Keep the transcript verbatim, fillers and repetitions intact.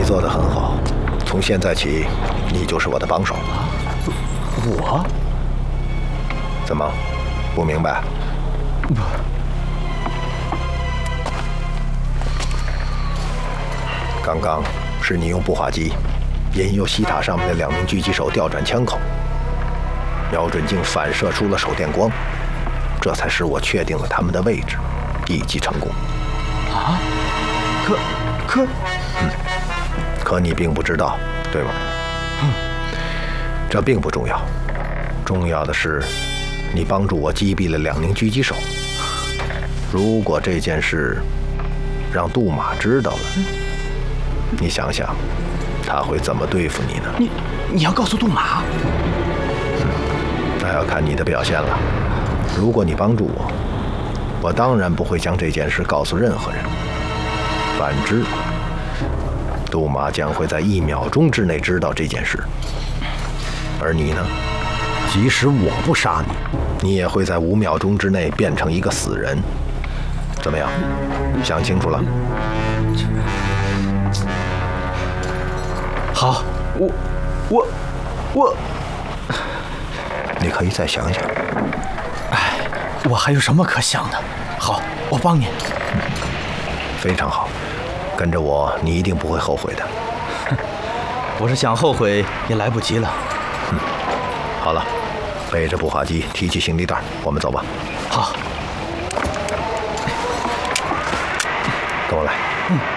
做得很好，从现在起，你就是我的帮手。 我？ 怎么，不明白？ 不。 刚刚是你用步话机引诱西塔上面的两名狙击手调转枪口，瞄准镜反射出了手电光，这才使我确定了他们的位置，一击成功。 啊？可可…… 嗯，可你并不知道，对吗？ 嗯， 这并不重要，重要的是，你帮助我击毙了两名狙击手。如果这件事让杜马知道了，嗯，你想想，他会怎么对付你呢？ 你你要告诉杜马？ 嗯，那要看你的表现了。如果你帮助我，我当然不会将这件事告诉任何人。反之，杜马将会在一秒钟之内知道这件事。而你呢？即使我不杀你，你也会在五秒钟之内变成一个死人。怎么样？想清楚了？ 好，我我我， 你可以再想想。 哎，我还有什么可想的？好，我帮你。 嗯，非常好，跟着我，你一定不会后悔的。 我是想后悔也来不及了。 嗯，好了，背着步话机，提起行李袋，我们走吧。 好， 跟我来。 嗯。